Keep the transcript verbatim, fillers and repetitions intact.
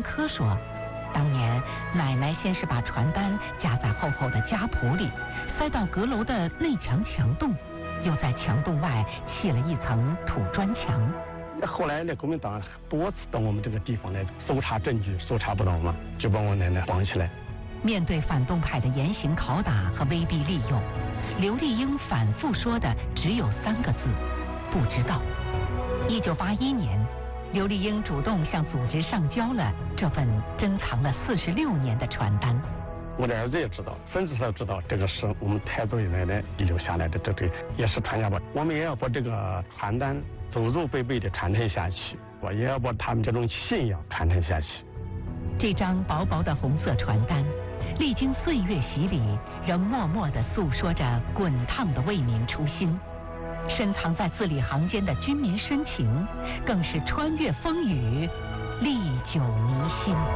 科说，当年奶奶先是把传单夹在厚厚的家谱里，塞到阁楼的内墙墙洞，又在墙洞外砌了一层土砖墙。 后来呢，国民党多次到我们这个地方来搜查证据，搜查不到嘛，就把我奶奶绑起来。 面对反动派的严刑拷打和威逼利诱，刘丽英反复说的只有三个字：不知道。一九八一年，刘丽英主动向组织上交了这份珍藏了四十六年的传单。 我的儿子也知道，孙子才知道，这个是我们太祖爷奶奶遗留下来的，这对也是传家宝。我们也要把这个传单祖祖辈辈的传承下去，我也要把他们这种信仰传承下去。 这张薄薄的红色传单，历经岁月洗礼，仍默默地诉说着滚烫的为民初心。深藏在字里行间的军民深情，更是穿越风雨，历久弥新。